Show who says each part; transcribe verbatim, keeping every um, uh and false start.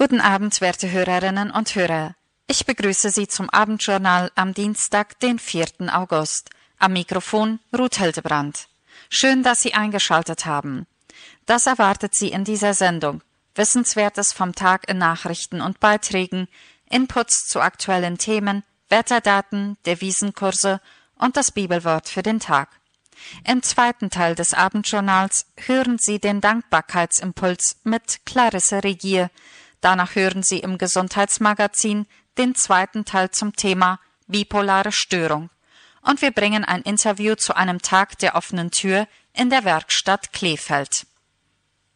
Speaker 1: Guten Abend, werte Hörerinnen und Hörer. Ich begrüße Sie zum Abendjournal am Dienstag, den vierten August. Am Mikrofon Ruth Hildebrand. Schön, dass Sie eingeschaltet haben. Das erwartet Sie in dieser Sendung. Wissenswertes vom Tag in Nachrichten und Beiträgen, Inputs zu aktuellen Themen, Wetterdaten, Devisenkurse und das Bibelwort für den Tag. Im zweiten Teil des Abendjournals hören Sie den Dankbarkeitsimpuls mit Clarisse Regier. Danach hören Sie im Gesundheitsmagazin den zweiten Teil zum Thema bipolare Störung. Und wir bringen ein Interview zu einem Tag der offenen Tür in der Werkstatt Kleefeld.